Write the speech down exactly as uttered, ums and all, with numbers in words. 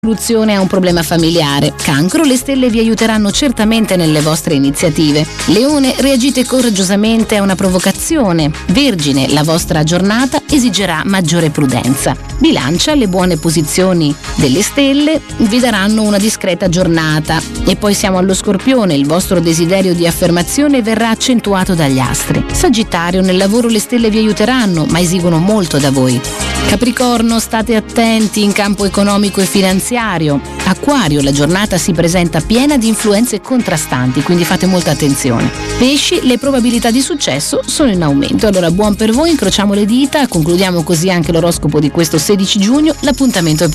soluzione a un problema familiare. Cancro, le stelle vi aiuteranno certamente nelle vostre iniziative. Leone, reagite coraggiosamente a una provocazione. Vergine, la vostra giornata esigerà maggiore prudenza. Bilancia, le buone posizioni delle stelle vi daranno una discreta giornata. E poi siamo allo Scorpione, il vostro desiderio di affermazione verrà accentuato dagli astri. Sagittario, nel lavoro le stelle vi aiuteranno, ma esigono molto da voi. Capricorno, state attenti in campo economico e finanziario. Acquario, la giornata si presenta piena di influenze contrastanti, quindi fate molta attenzione. Pesci, le probabilità di successo sono in aumento. Allora buon per voi, incrociamo le dita, concludiamo così anche l'oroscopo di questo sedici giugno. L'appuntamento è